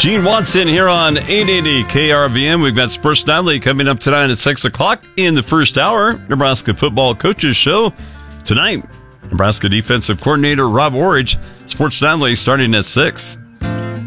Gene Watson here on 880 KRVM. We've got Sports Nightly coming up tonight at 6 o'clock in the first hour. Nebraska Football Coaches Show. Tonight, Nebraska Defensive Coordinator Rob Orridge. Sports Nightly starting at 6.